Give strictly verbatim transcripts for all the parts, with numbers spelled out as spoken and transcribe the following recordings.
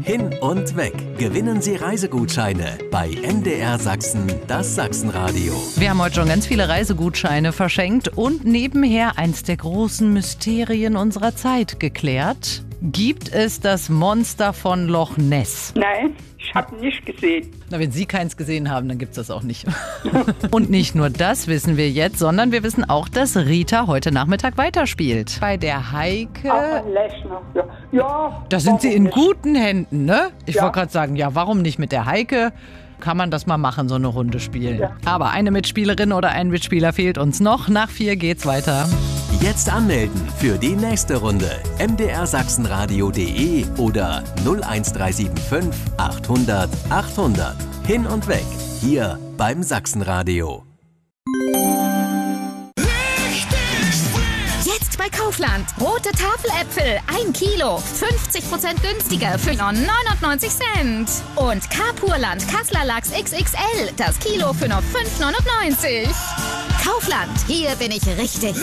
Hin und weg. Gewinnen Sie Reisegutscheine bei M D R Sachsen, das Sachsenradio. Wir haben heute schon ganz viele Reisegutscheine verschenkt und nebenher eins der großen Mysterien unserer Zeit geklärt. Gibt es das Monster von Loch Ness? Nein, ich habe nicht gesehen. Na, wenn Sie keins gesehen haben, dann gibt es das auch nicht. Und nicht nur das wissen wir jetzt, sondern wir wissen auch, dass Rita heute Nachmittag weiterspielt. Bei der Heike. Auch ein Lechner. Ja, ja, Da sind Sie in nicht? guten Händen, ne? Ich Ja. wollte gerade sagen, ja, warum nicht mit der Heike? Kann man das mal machen, so eine Runde spielen. Ja. Aber eine Mitspielerin oder ein Mitspieler fehlt uns noch. Nach vier geht's weiter. Jetzt anmelden für die nächste Runde. m d r sachsenradio punkt d e oder null eins drei sieben fünf achthundert achthundert. Hin und weg. Hier beim Sachsenradio. Jetzt bei Kaufland. Rote Tafeläpfel, ein Kilo, fünfzig Prozent günstiger für nur neunundneunzig Cent. Und Carpurland Kassler Lachs X X L, das Kilo für nur fünf neunundneunzig. Kaufland, hier bin ich richtig.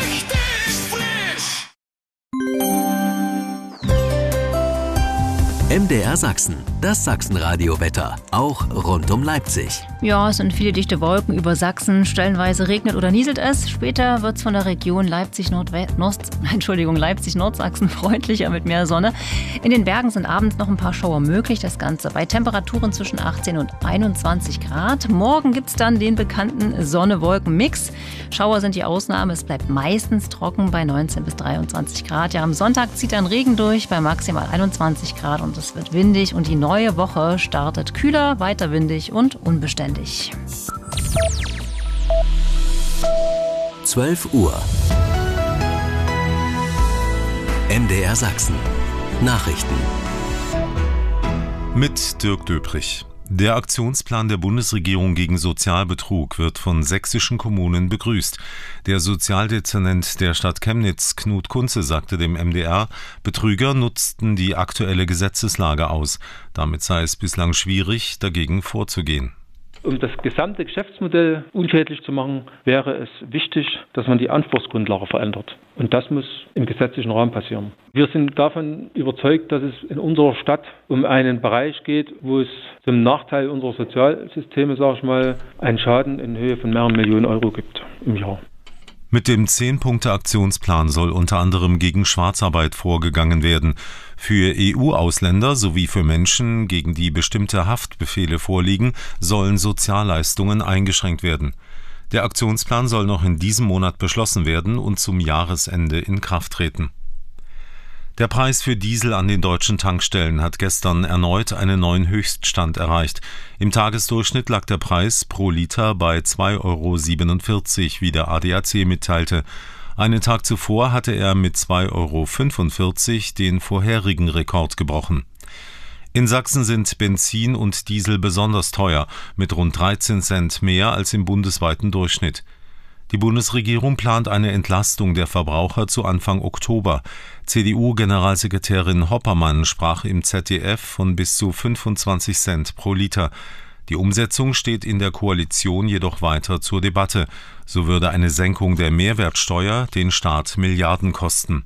M D R Sachsen, das Sachsenradio-Wetter, auch rund um Leipzig. Ja, es sind viele dichte Wolken über Sachsen. Stellenweise regnet oder nieselt es. Später wird es von der Region Leipzig-Nordwest, Entschuldigung, Leipzig-Nordsachsen freundlicher mit mehr Sonne. In den Bergen sind abends noch ein paar Schauer möglich. Das Ganze bei Temperaturen zwischen achtzehn und einundzwanzig Grad. Morgen gibt es dann den bekannten Sonne-Wolken-Mix. Schauer sind die Ausnahme. Es bleibt meistens trocken bei neunzehn bis dreiundzwanzig Grad. Ja, am Sonntag zieht dann Regen durch bei maximal einundzwanzig Grad und es wird windig und die neue Woche startet kühler, weiter windig und unbeständig. zwölf Uhr. M D R Sachsen. Nachrichten. Mit Dirk Döprich. Der Aktionsplan der Bundesregierung gegen Sozialbetrug wird von sächsischen Kommunen begrüßt. Der Sozialdezernent der Stadt Chemnitz, Knut Kunze, sagte dem M D R, Betrüger nutzten die aktuelle Gesetzeslage aus. Damit sei es bislang schwierig, dagegen vorzugehen. Um das gesamte Geschäftsmodell unschädlich zu machen, wäre es wichtig, dass man die Anspruchsgrundlage verändert. Und das muss im gesetzlichen Rahmen passieren. Wir sind davon überzeugt, dass es in unserer Stadt um einen Bereich geht, wo es zum Nachteil unserer Sozialsysteme, sage ich mal, einen Schaden in Höhe von mehreren Millionen Euro gibt im Jahr. Mit dem zehn-Punkte-Aktionsplan soll unter anderem gegen Schwarzarbeit vorgegangen werden. Für E U-Ausländer sowie für Menschen, gegen die bestimmte Haftbefehle vorliegen, sollen Sozialleistungen eingeschränkt werden. Der Aktionsplan soll noch in diesem Monat beschlossen werden und zum Jahresende in Kraft treten. Der Preis für Diesel an den deutschen Tankstellen hat gestern erneut einen neuen Höchststand erreicht. Im Tagesdurchschnitt lag der Preis pro Liter bei zwei Euro siebenundvierzig, wie der A D A C mitteilte. Einen Tag zuvor hatte er mit zwei Euro fünfundvierzig den vorherigen Rekord gebrochen. In Sachsen sind Benzin und Diesel besonders teuer, mit rund dreizehn Cent mehr als im bundesweiten Durchschnitt. Die Bundesregierung plant eine Entlastung der Verbraucher zu Anfang Oktober. C D U-Generalsekretärin Hoppermann sprach im Z D F von bis zu fünfundzwanzig Cent pro Liter. Die Umsetzung steht in der Koalition jedoch weiter zur Debatte. So würde eine Senkung der Mehrwertsteuer den Staat Milliarden kosten.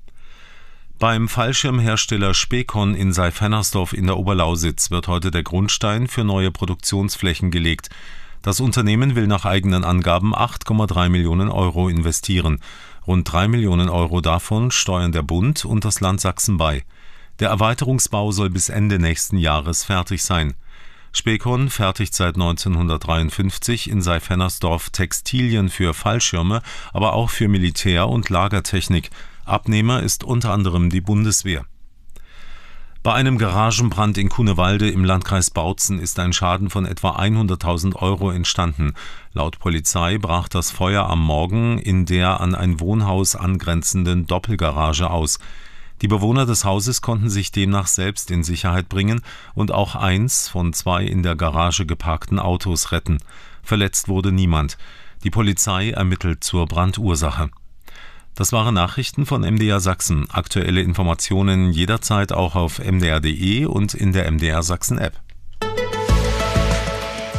Beim Fallschirmhersteller Specon in Seyfennersdorf in der Oberlausitz wird heute der Grundstein für neue Produktionsflächen gelegt. Das Unternehmen will nach eigenen Angaben acht Komma drei Millionen Euro investieren. Rund drei Millionen Euro davon steuern der Bund und das Land Sachsen bei. Der Erweiterungsbau soll bis Ende nächsten Jahres fertig sein. Specon fertigt seit neunzehnhundertdreiundfünfzig in Seyfennersdorf Textilien für Fallschirme, aber auch für Militär- und Lagertechnik. Abnehmer ist unter anderem die Bundeswehr. Bei einem Garagenbrand in Cunewalde im Landkreis Bautzen ist ein Schaden von etwa hunderttausend Euro entstanden. Laut Polizei brach das Feuer am Morgen in der an ein Wohnhaus angrenzenden Doppelgarage aus. Die Bewohner des Hauses konnten sich demnach selbst in Sicherheit bringen und auch eins von zwei in der Garage geparkten Autos retten. Verletzt wurde niemand. Die Polizei ermittelt zur Brandursache. Das waren Nachrichten von M D R Sachsen. Aktuelle Informationen jederzeit auch auf m d r punkt d e und in der M D R Sachsen App.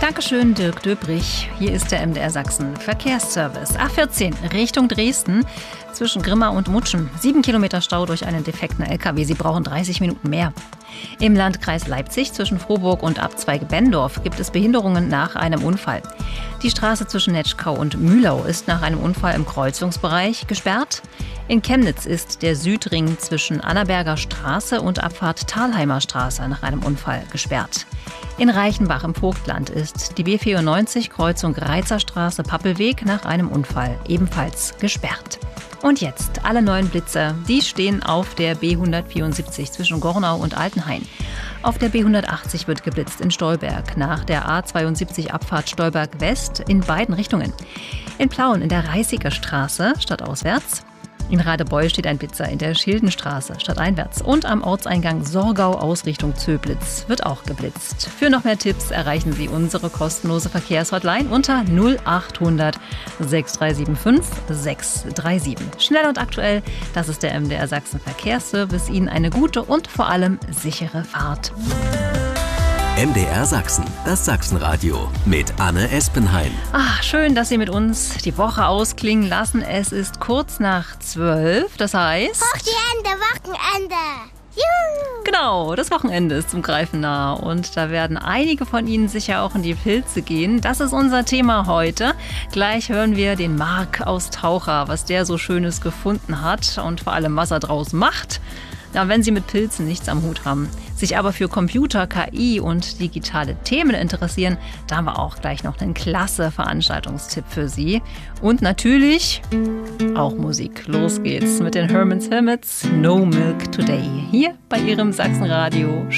Dankeschön, Dirk Döbrich. Hier ist der M D R Sachsen Verkehrsservice. A vierzehn Richtung Dresden zwischen Grimma und Mutschen. Sieben Kilometer Stau durch einen defekten L K W. Sie brauchen dreißig Minuten mehr. Im Landkreis Leipzig zwischen Frohburg und Abzweig Benndorf gibt es Behinderungen nach einem Unfall. Die Straße zwischen Netschkau und Mühlau ist nach einem Unfall im Kreuzungsbereich gesperrt. In Chemnitz ist der Südring zwischen Annaberger Straße und Abfahrt Thalheimer Straße nach einem Unfall gesperrt. In Reichenbach im Vogtland ist die B vierundneunzig Kreuzung Reizerstraße Pappelweg nach einem Unfall ebenfalls gesperrt. Und jetzt alle neuen Blitzer, die stehen auf der B hundertvierundsiebzig zwischen Gornau und Altenhain. Auf der B hundertachtzig wird geblitzt in Stolberg, nach der A zweiundsiebzig Abfahrt Stolberg West in beiden Richtungen. In Plauen in der Reißiger Straße stadtauswärts. In Radebeul steht ein Blitzer in der Schildenstraße stadteinwärts. Und am Ortseingang Sorgau aus Richtung Zöblitz wird auch geblitzt. Für noch mehr Tipps erreichen Sie unsere kostenlose Verkehrshotline unter null achthundert sechs drei sieben fünf sechs drei sieben. Schnell und aktuell, das ist der M D R Sachsen Verkehrsservice. Ihnen eine gute und vor allem sichere Fahrt. M D R Sachsen, das Sachsenradio mit Anne Espenheim. Ach, schön, dass Sie mit uns die Woche ausklingen lassen. Es ist kurz nach zwölf, das heißt... Hoch die Hände, Wochenende! Juhu! Genau, das Wochenende ist zum Greifen nah und da werden einige von Ihnen sicher auch in die Pilze gehen. Das ist unser Thema heute. Gleich hören wir den Marc aus Taucher, was der so Schönes gefunden hat und vor allem, was er draus macht. Ja, wenn Sie mit Pilzen nichts am Hut haben, sich aber für Computer, K I und digitale Themen interessieren, da haben wir auch gleich noch einen klasse Veranstaltungstipp für Sie. Und natürlich auch Musik. Los geht's mit den Herman's Hermits, No Milk Today, hier bei Ihrem Sachsenradio.